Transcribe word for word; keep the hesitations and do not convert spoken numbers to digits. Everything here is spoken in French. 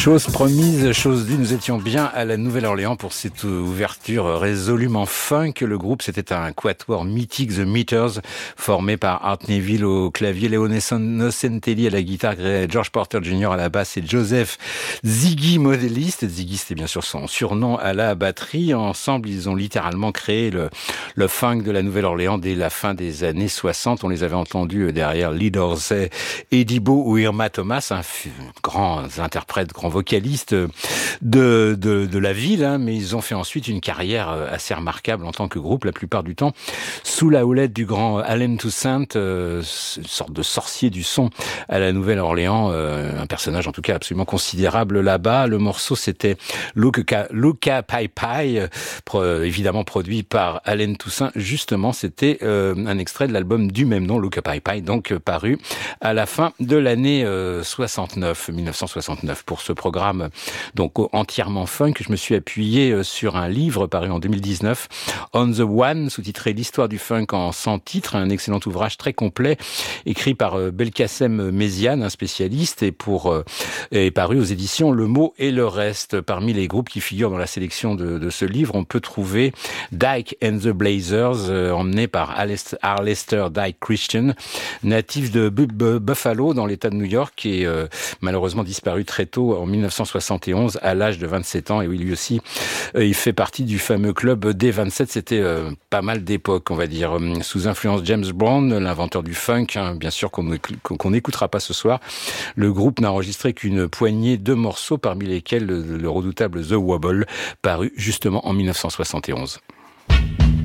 Chose promise, chose due, nous étions bien à la Nouvelle-Orléans pour cette ouverture résolument funk. Le groupe, c'était un quatuor mythique, The Meters, formé par Art Neville au clavier, Leone Nocentelli à la guitare, George Porter junior à la basse et Joseph Ziggy modéliste. Ziggy, c'était bien sûr son surnom à la batterie. Ensemble, ils ont littéralement créé le, le funk de la Nouvelle-Orléans dès la fin des années soixante. On les avait entendus derrière Lee Dorsey, Eddie Bo ou Irma Thomas, un grand interprète, grand vocaliste de, de, de la ville, hein, mais ils ont fait ensuite une carrière assez remarquable en tant que groupe, la plupart du temps, sous la houlette du grand Allen Toussaint, euh, une sorte de sorcier du son à la Nouvelle-Orléans, euh, un personnage en tout cas absolument considérable là-bas. Le morceau, c'était Luca, Luca Pai Pai, pro, évidemment produit par Allen Toussaint. Justement, c'était euh, un extrait de l'album du même nom, Luca Pai Pai, donc euh, paru à la fin de l'année euh, soixante-neuf, mille neuf cent soixante-neuf. Pour ce programme donc entièrement funk, je me suis appuyé sur un livre paru en deux mille dix-neuf, On the One, sous-titré L'histoire du funk en cent titres, un excellent ouvrage très complet écrit par Belkacem Méziane, un spécialiste, et pour est paru aux éditions Le Mot et le Reste. Parmi les groupes qui figurent dans la sélection de, de ce livre, on peut trouver Dyke and the Blazers, euh, emmené par Arlester Dyke Christian, natif de Buffalo dans l'État de New York, et euh, malheureusement disparu très tôt en mille neuf cent soixante et onze à l'âge de vingt-sept ans. Et oui, lui aussi, euh, il fait partie du fameux club des vingt-sept. C'était euh, pas mal d'époque, on va dire. Sous influence James Brown, l'inventeur du funk, hein, bien sûr qu'on qu'on n'écoutera pas ce soir. Le groupe n'a enregistré qu'une poignée de morceaux, parmi lesquels le, le redoutable The Wobble, paru justement en mille neuf cent soixante et onze.